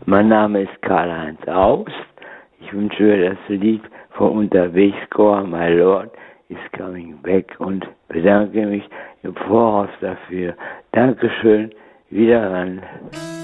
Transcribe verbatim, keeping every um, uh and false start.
Mein Name ist Karl-Heinz Aust. Ich wünsche mir das Lied von Unterwegschor, My Lord is Coming Back, und bedanke mich im Voraus dafür. Dankeschön, wieder ran.